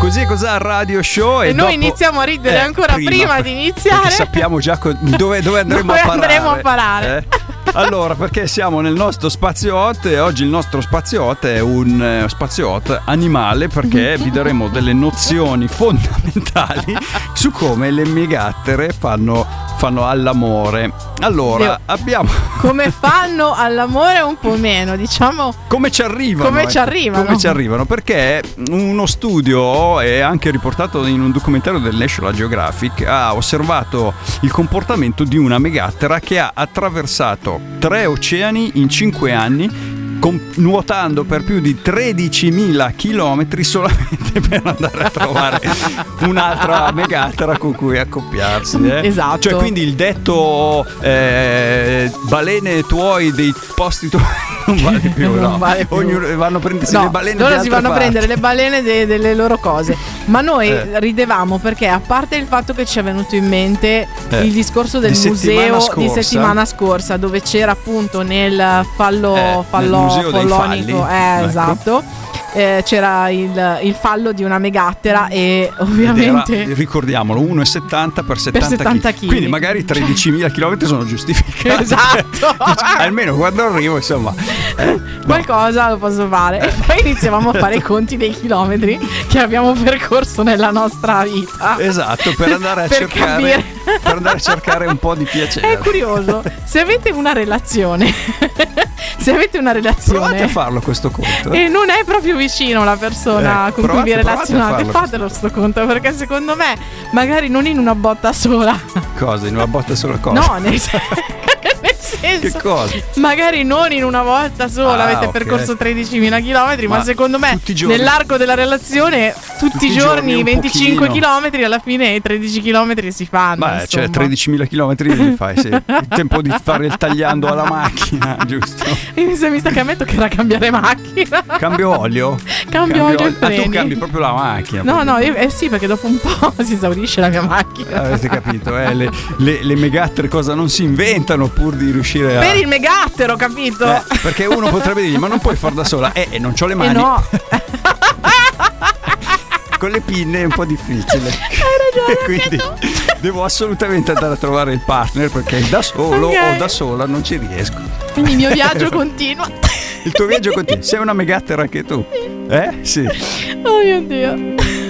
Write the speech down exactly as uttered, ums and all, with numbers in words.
Così cos'ha Radio Show e, e noi dopo, iniziamo a ridere eh, ancora prima, prima di iniziare. Perché sappiamo già co- dove, dove andremo dove a parare. andremo a parare. Eh? Allora, perché siamo nel nostro spazio hot e oggi il nostro spazio hot è un eh, spazio hot animale, perché vi daremo delle nozioni fondamentali su come le megattere fanno, fanno all'amore. Allora, Dio. abbiamo... Come fanno all'amore un po' meno, diciamo. Come ci arrivano? Come ecco, ci arrivano? Come ci arrivano? Perché uno studio, è anche riportato in un documentario del National Geographic, ha osservato il comportamento di una megattera che ha attraversato tre oceani in cinque anni, con, nuotando per più di tredicimila chilometri solamente per andare a trovare un'altra megattera con cui accoppiarsi. Eh? Esatto. Cioè, quindi il detto eh, balene tuoi dei posti tuoi non vale più, non no. vale più. Ognuno vanno a prendersi no, le balene. loro di si altre vanno parti. a prendere le balene de- delle loro cose. Ma noi Eh. ridevamo perché, a parte il fatto che ci è venuto in mente Eh. il discorso del Di settimana museo scorsa. di settimana scorsa, dove c'era appunto nel fallo Eh, fallo nel museo dei fallonico, falli. eh, Ecco. esatto. Eh, c'era il, il fallo di una megattera e ovviamente Ed era, ricordiamolo, uno virgola settanta per settanta, settanta chili. chili. Quindi magari tredicimila chilometri sono giustificati. Esatto. Almeno quando arrivo, insomma, eh, qualcosa lo posso fare. E poi iniziavamo a fare i conti dei chilometri che abbiamo percorso nella nostra vita. Esatto, per andare a Per cercare capire. per andare a cercare un po' di piacere. È curioso. Se avete una relazione, se avete una relazione Provate a farlo questo conto. e non è proprio vicino la persona Eh, con provate- cui vi provate a relazionate, farlo fatelo sto conto, perché secondo me magari non in una botta sola. Cosa? In una botta sola cosa? No, nel, sen- nel senso, Che cosa? magari non in una volta sola Ah, avete ok. percorso tredicimila chilometri, ma, Ma secondo me tutti i giorni. nell'arco della relazione tutti, Tutti i i giorni, giorni un venticinque pochino. chilometri, alla fine i tredici chilometri si fanno. Beh, cioè insomma. tredicimila chilometri li fai, sì. Il tempo di fare il tagliando alla macchina, giusto? Mi sa mi sta che ammetto che era cambiare macchina. Cambio olio? Cambio olio e Ah, tu freni. cambi proprio la macchina. No, proprio. no, io, eh sì, perché dopo un po' si esaurisce la mia macchina. Avete capito, eh? Le, le, le megattere cosa non si inventano pur di riuscire a... Per il megattero, capito? Eh, perché uno potrebbe dire, ma non puoi far da sola. Eh, e non c'ho le Eh mani. no. Con le pinne è un po' difficile. Hai ragione. E quindi devo assolutamente andare a trovare il partner, perché da solo Ok. o da sola non ci riesco. Quindi il mio viaggio continua. Il tuo viaggio continua. Sei una megattera anche tu? Eh? Sì. Oh mio Dio.